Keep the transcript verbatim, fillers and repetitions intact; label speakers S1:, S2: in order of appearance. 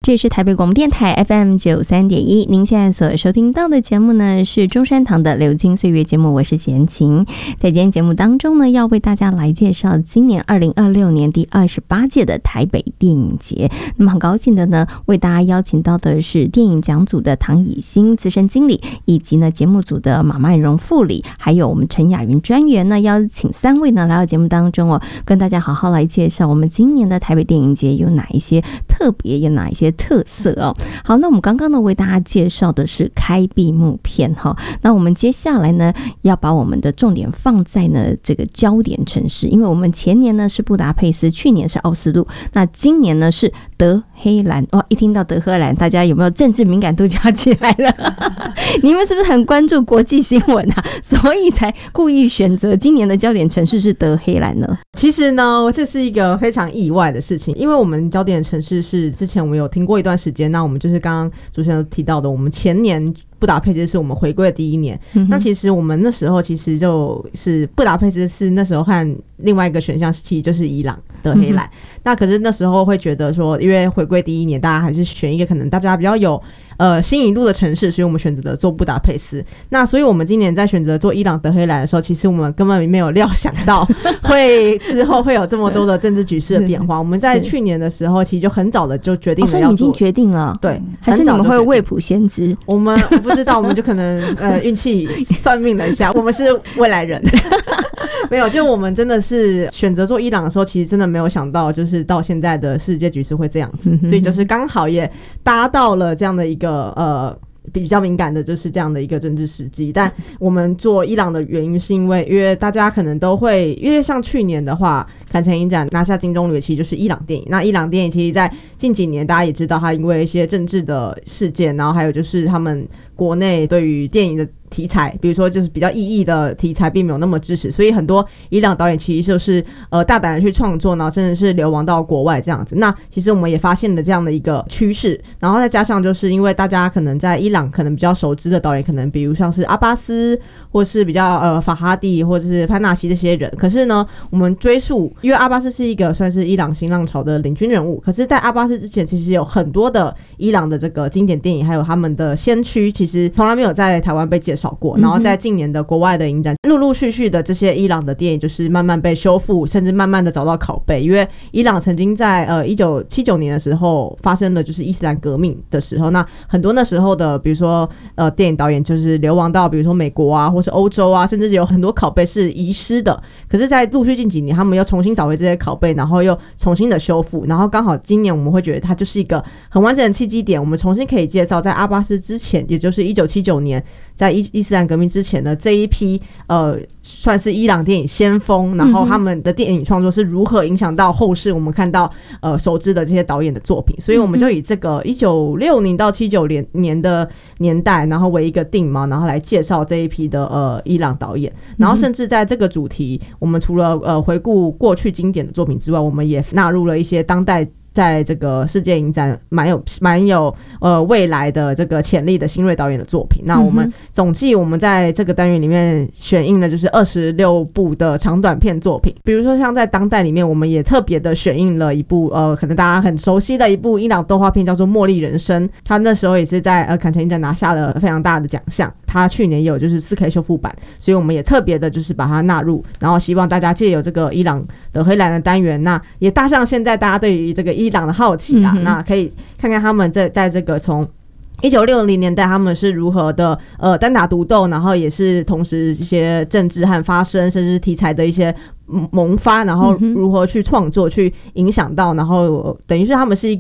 S1: 这里是台北广播电台 F M 九三点一，您现在所收听到的节目呢是中山堂的流金岁月节目，我是贤琴。在今天节目当中呢，要为大家来介绍今年二零二六年第二十八届的台北电影节。那么很高兴的呢，为大家邀请到的是电影奖组的唐以欣资深经理，以及呢节目组的马曼荣副理，还有我们陈雅云专员呢，邀请三位呢来到节目当中哦，跟大家好好来介绍我们今年的台北电影节有哪一些特别，有哪一些特色哦。好，那我们刚刚呢为大家介绍的是开闭幕片哈，那我们接下来呢要把我们的重点放在呢这个焦点城市，因为我们前年呢是布达佩斯，去年是奥斯陆，那今年呢是德黑兰。哇，一听到德黑兰，大家有没有政治敏感度就要起来了？你们是不是很关注国际新闻啊？所以才故意选择今年的焦点城市是德黑兰呢？
S2: 其实呢，这是一个非常意外的事情，因为我们焦点城市是之前我们有听过一段时间，那我们就是刚刚主持人提到的，我们前年布达佩斯是我们回归的第一年、嗯、那其实我们那时候其实就是布达佩斯是那时候和另外一个选项其实就是伊朗德黑兰、嗯、那可是那时候会觉得说，因为回归第一年大家还是选一个可能大家比较有呃新颖度的城市，所以我们选择了做布达佩斯。那所以我们今年在选择做伊朗德黑兰的时候，其实我们根本没有料想到会之后会有这么多的政治局势的变化。我们在去年的时候其实就很早的就决定了要做、哦、所以你已经
S1: 决定了，
S2: 对，
S1: 还是你们会未卜先知？
S2: 我们不知道，我们就可能呃运气算命了一下，我们是未来人。没有，就我们真的是选择做伊朗的时候，其实真的没有想到，就是到现在的世界局势会这样子，所以就是刚好也搭到了这样的一个呃。比较敏感的就是这样的一个政治时机。但我们做伊朗的原因是因为因为大家可能都会，因为像去年的话坎城影展拿下金棕榈其实就是伊朗电影，那伊朗电影其实在近几年大家也知道它因为一些政治的事件，然后还有就是他们国内对于电影的题材，比如说就是比较意义的题材并没有那么支持，所以很多伊朗导演其实就是呃大胆的去创作，然后甚至是流亡到国外这样子。那其实我们也发现了这样的一个趋势，然后再加上就是因为大家可能在伊朗可能比较熟知的导演，可能比如像是阿巴斯或是比较呃法哈蒂或者是潘纳西这些人，可是呢我们追溯，因为阿巴斯是一个算是伊朗新浪潮的领军人物，可是在阿巴斯之前其实有很多的伊朗的这个经典电影还有他们的先驱其实从来没有在台湾被介绍过，然后在近年的国外的影展陆陆续续的这些伊朗的电影就是慢慢被修复，甚至慢慢的找到拷贝。因为伊朗曾经在呃一九七九年的时候发生了就是伊斯兰革命的时候，那很多那时候的比如说呃电影导演就是流亡到比如说美国啊或是欧洲啊，甚至有很多拷贝是遗失的，可是在陆续近几年他们又重新找回这些拷贝，然后又重新的修复，然后刚好今年我们会觉得它就是一个很完整的契机点，我们重新可以介绍在阿巴斯之前，也就是一九七九年在伊斯兰革命之前的这一批呃算是伊朗电影先锋，然后他们的电影创作是如何影响到后世我们看到呃熟知的这些导演的作品，所以我们就以这个一九六零到七九年的年代然后为一个定锚，然后来介绍这一批的呃伊朗导演，然后甚至在这个主题我们除了呃回顾过去经典的作品之外，我们也纳入了一些当代在这个世界影展蛮有蛮有呃未来的这个潜力的新锐导演的作品。那我们总计我们在这个单元里面选映的就是二十六部的长短片作品，比如说像在当代里面我们也特别的选映了一部呃可能大家很熟悉的一部伊朗动画片叫做《茉莉人生》，他那时候也是在呃坎城影展拿下了非常大的奖项，他去年也有就是 四 K 修复版，所以我们也特别的就是把它纳入，然后希望大家借由这个伊朗的黑蓝的单元，那也搭上现在大家对于这个伊朗的好奇啦、嗯、那可以看看他们在在这个从一九六零年代他们是如何的呃单打独斗，然后也是同时一些政治和发生甚至题材的一些萌发，然后如何去创作去影响到，然后等于是他们是一